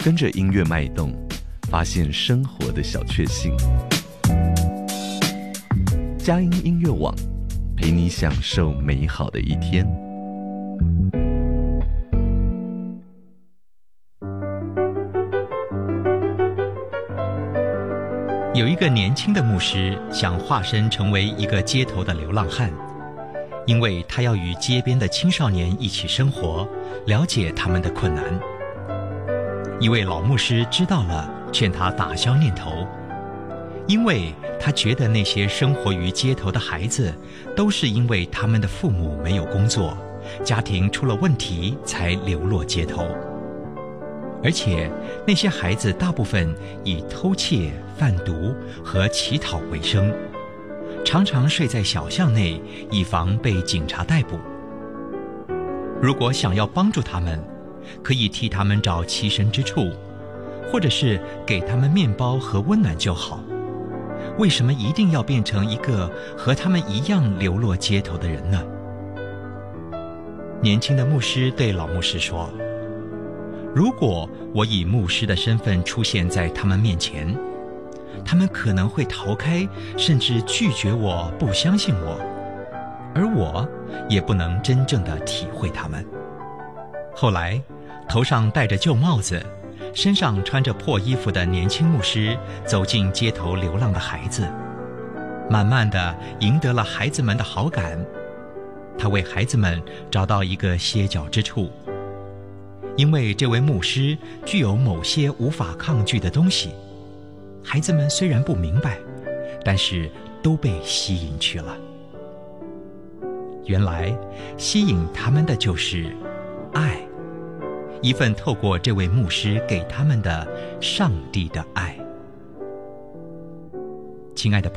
跟着音乐脉动，发现生活的小确幸。佳音音乐网，陪你享受美好的一天。 有一个年轻的牧师想化身成为一个街头的流浪汉，因为他要与街边的青少年一起生活，了解他们的困难。一位老牧师知道了，劝他打消念头，因为他觉得那些生活于街头的孩子都是因为他们的父母没有工作，家庭出了问题才流落街头。而且那些孩子大部分以偷窃、贩毒和乞讨为生，常常睡在小巷内，以防被警察逮捕。如果想要帮助他们，可以替他们找栖身之处，或者是给他们面包和温暖就好。为什么一定要变成一个和他们一样流落街头的人呢？年轻的牧师对老牧师说，如果我以牧师的身份出现在他们面前，他们可能会逃开，甚至拒绝我，不相信我，而我也不能真正的体会他们。后来，头上戴着旧帽子，身上穿着破衣服的年轻牧师走进街头流浪的孩子，慢慢地赢得了孩子们的好感。他为孩子们找到一个歇脚之处，因为这位牧师具有某些无法抗拒的东西，孩子们虽然不明白，但是都被吸引去了。原来吸引他们的就是爱，一份透过这位牧师给他们的上帝的爱。亲爱的